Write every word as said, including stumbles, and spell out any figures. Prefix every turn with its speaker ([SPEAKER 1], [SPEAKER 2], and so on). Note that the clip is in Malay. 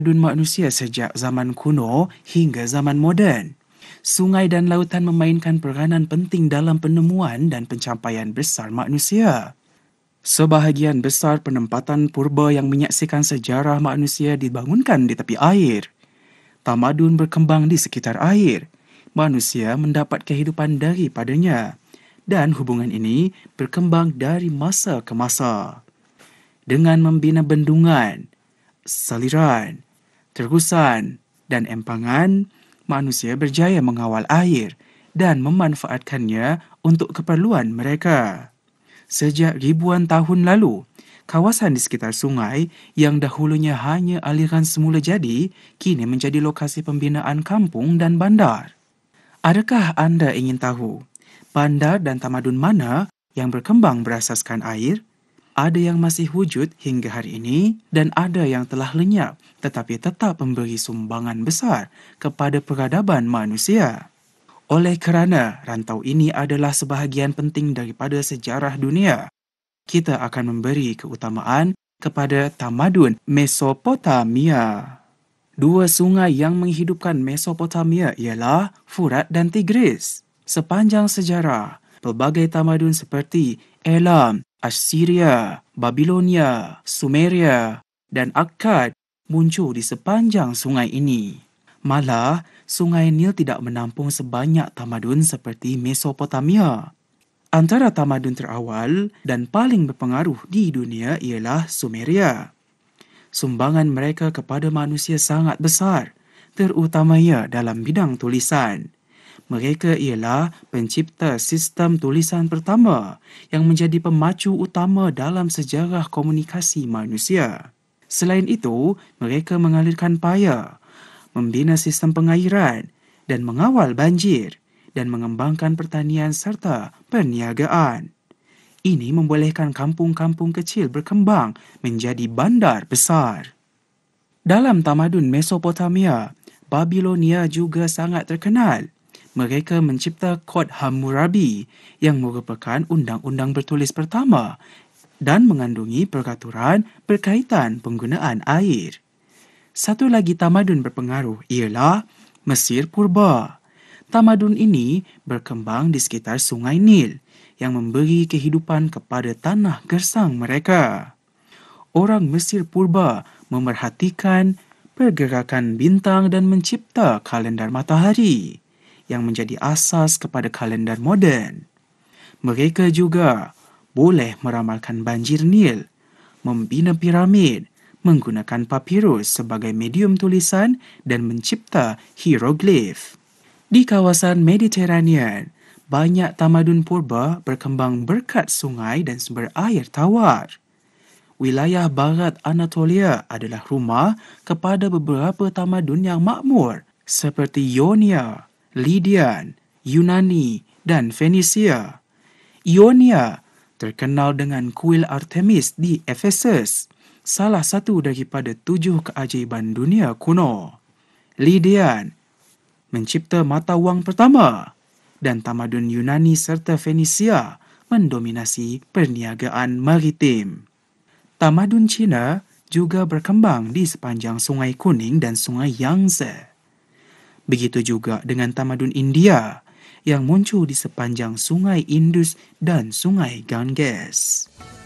[SPEAKER 1] tamadun manusia sejak zaman kuno hingga zaman moden. Sungai dan lautan memainkan peranan penting dalam penemuan dan pencapaian besar manusia. Sebahagian besar penempatan purba yang menyaksikan sejarah manusia dibangunkan di tepi air. Tamadun berkembang di sekitar air. Manusia mendapat kehidupan daripadanya. Dan hubungan ini berkembang dari masa ke masa. Dengan membina bendungan, saliran, terusan dan empangan, manusia berjaya mengawal air dan memanfaatkannya untuk keperluan mereka. Sejak ribuan tahun lalu, kawasan di sekitar sungai yang dahulunya hanya aliran semula jadi, kini menjadi lokasi pembinaan kampung dan bandar. Adakah anda ingin tahu bandar dan tamadun mana yang berkembang berasaskan air? Ada yang masih wujud hingga hari ini dan ada yang telah lenyap tetapi tetap memberi sumbangan besar kepada peradaban manusia. Oleh kerana rantau ini adalah sebahagian penting daripada sejarah dunia, kita akan memberi keutamaan kepada tamadun Mesopotamia. Dua sungai yang menghidupkan Mesopotamia ialah Furat dan Tigris. Sepanjang sejarah, pelbagai tamadun seperti Elam, Assyria, Babilonia, Sumeria dan Akkad muncul di sepanjang sungai ini. Malah, sungai Nil tidak menampung sebanyak tamadun seperti Mesopotamia. Antara tamadun terawal dan paling berpengaruh di dunia ialah Sumeria. Sumbangan mereka kepada manusia sangat besar, terutamanya dalam bidang tulisan. Mereka ialah pencipta sistem tulisan pertama yang menjadi pemacu utama dalam sejarah komunikasi manusia. Selain itu, mereka mengalirkan paya, membina sistem pengairan dan mengawal banjir dan mengembangkan pertanian serta perniagaan. Ini membolehkan kampung-kampung kecil berkembang menjadi bandar besar. Dalam tamadun Mesopotamia, Babilonia juga sangat terkenal. Mereka mencipta Kod Hammurabi yang merupakan undang-undang bertulis pertama dan mengandungi peraturan berkaitan penggunaan air. Satu lagi tamadun berpengaruh ialah Mesir Purba. Tamadun ini berkembang di sekitar Sungai Nil yang memberi kehidupan kepada tanah gersang mereka. Orang Mesir Purba memerhatikan pergerakan bintang dan mencipta kalendar matahari yang menjadi asas kepada kalendar moden. Mereka juga boleh meramalkan banjir Nil, membina piramid, menggunakan papirus sebagai medium tulisan dan mencipta hieroglif. Di kawasan Mediterranean, banyak tamadun purba berkembang berkat sungai dan sumber air tawar. Wilayah barat Anatolia adalah rumah kepada beberapa tamadun yang makmur seperti Ionia, Lydian, Yunani dan Fenisia. Ionia terkenal dengan kuil Artemis di Ephesus, salah satu daripada tujuh keajaiban dunia kuno. Lydian mencipta mata wang pertama dan tamadun Yunani serta Fenisia mendominasi perniagaan maritim. Tamadun Cina juga berkembang di sepanjang Sungai Kuning dan Sungai Yangtze. Begitu juga dengan tamadun India yang muncul di sepanjang Sungai Indus dan Sungai Ganges.